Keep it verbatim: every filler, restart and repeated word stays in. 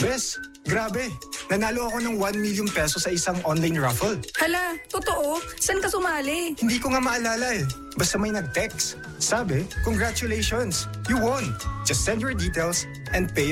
Bes, grabe. Nanalo ako ng one million peso sa isang online raffle. Hala, totoo? Saan ka sumali? Hindi ko nga maalala eh. Basta may nag-text. Sabi, congratulations, you won. Just send your details and pay